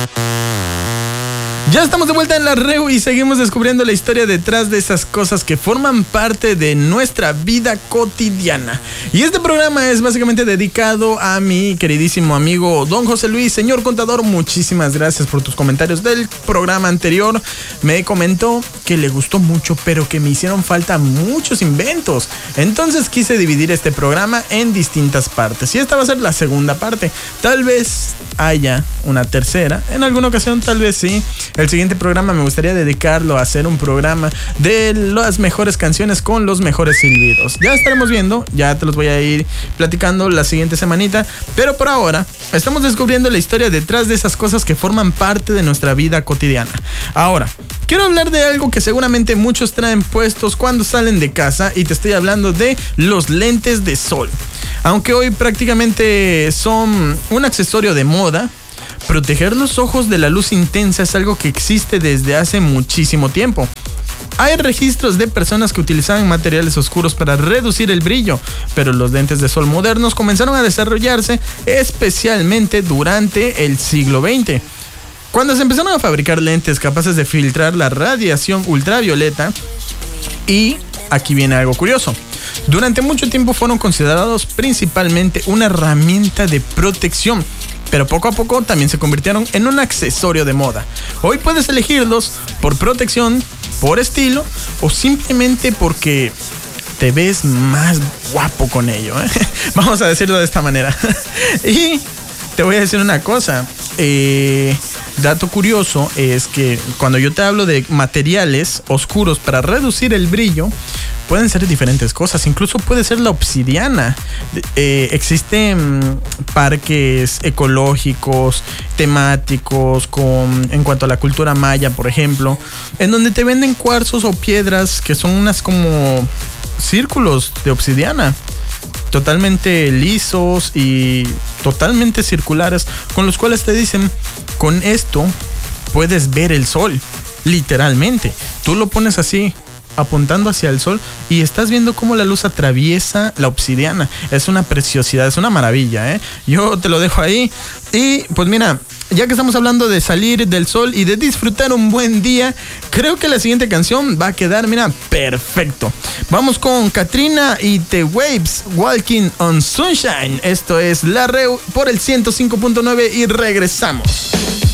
Ya estamos de vuelta en la REU y seguimos descubriendo la historia detrás de esas cosas que forman parte de nuestra vida cotidiana. Y este programa es básicamente dedicado a mi queridísimo amigo Don José Luis. Señor contador, muchísimas gracias por tus comentarios del programa anterior. Me comentó que le gustó mucho, pero que me hicieron falta muchos inventos. Entonces quise dividir este programa en distintas partes. Y esta va a ser la segunda parte. Tal vez haya una tercera. En alguna ocasión, tal vez sí. El siguiente programa me gustaría dedicarlo a hacer un programa de las mejores canciones con los mejores silbidos. Ya estaremos viendo, ya te los voy a ir platicando la siguiente semanita. Pero por ahora, estamos descubriendo la historia detrás de esas cosas que forman parte de nuestra vida cotidiana. Ahora, quiero hablar de algo que seguramente muchos traen puestos cuando salen de casa, y te estoy hablando de los lentes de sol. Aunque hoy prácticamente son un accesorio de moda, proteger los ojos de la luz intensa es algo que existe desde hace muchísimo tiempo. Hay registros de personas que utilizaban materiales oscuros para reducir el brillo, pero los lentes de sol modernos comenzaron a desarrollarse especialmente durante el siglo XX. Cuando se empezaron a fabricar lentes capaces de filtrar la radiación ultravioleta, y aquí viene algo curioso. Durante mucho tiempo fueron considerados principalmente una herramienta de protección, pero poco a poco también se convirtieron en un accesorio de moda. Hoy puedes elegirlos por protección, por estilo o simplemente porque te ves más guapo con ello, ¿eh? Vamos a decirlo de esta manera. Y te voy a decir una cosa. Dato curioso es que cuando yo te hablo de materiales oscuros para reducir el brillo, pueden ser diferentes cosas, incluso puede ser la obsidiana. Existen parques ecológicos, temáticos, en cuanto a la cultura maya, por ejemplo, en donde te venden cuarzos o piedras que son unas como círculos de obsidiana, totalmente lisos y totalmente circulares, con los cuales te dicen, con esto puedes ver el sol, literalmente. Tú lo pones así, apuntando hacia el sol, y estás viendo cómo la luz atraviesa la obsidiana. Es una preciosidad, es una maravilla, ¿eh? Yo te lo dejo ahí. Y pues mira, ya que estamos hablando de salir del sol y de disfrutar un buen día, creo que la siguiente canción va a quedar, mira, perfecto. Vamos con Katrina y The Waves, Walking on Sunshine. Esto es La Reu por el 105.9 y regresamos.